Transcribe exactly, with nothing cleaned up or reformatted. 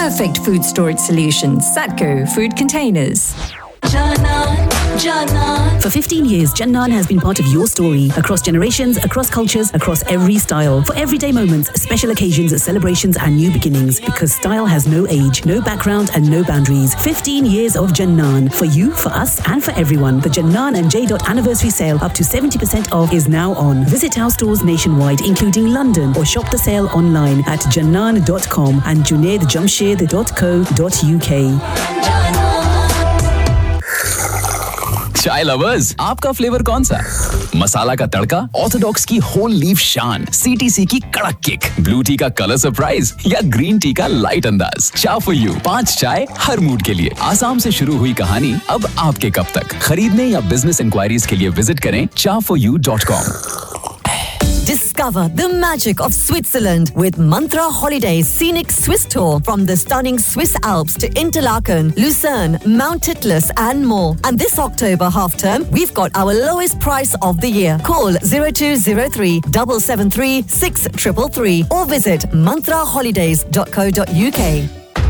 perfect food storage solution. Satco Food Containers. Jannan, Jannan. For fifteen years, Jannan has been part of your story. Across generations, across cultures, across every style. For everyday moments, special occasions, celebrations and new beginnings. Because style has no age, no background and no boundaries. fifteen years of Jannan. For you, for us and for everyone. The Jannan and J. Anniversary sale up to seventy percent off is now on. Visit our stores nationwide, including London, or shop the sale online at jannan dot com and junaid jamshed dot co dot uk. चाय lovers, आपका flavour कौन सा? मसाला का तड़का, Orthodox की whole leaf शान, CTC की कड़क kick, blue T का कलर सरप्राइज या ग्रीन टी का लाइट अंदाज। चाय फॉर यू, पांच चाय हर मूड के लिए। आसाम से शुरू हुई कहानी अब आपके कप तक। खरीदने या बिजनेस इंक्वायरीज के लिए विजिट करें चाय for U dot com. Discover the magic of Switzerland with Mantra Holidays Scenic Swiss Tour from the stunning Swiss Alps to Interlaken, Lucerne, Mount Titlis and more. And this October half term, we've got our lowest price of the year. Call zero two zero three, seven seven three, six three three three or visit mantra holidays dot co dot uk.